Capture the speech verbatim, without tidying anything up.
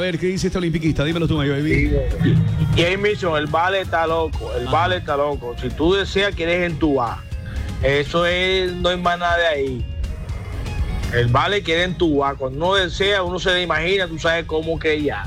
ver, ¿qué dice este olimpiquista? Dímelo tú, Mayo. Y, y ahí mismo, el vale está loco, el Ajá. vale está loco. Si tú deseas, quieres entubar. Eso es, no hay más nada de ahí. El vale quiere entubar. Cuando uno desea, uno se le imagina, tú sabes cómo que ya.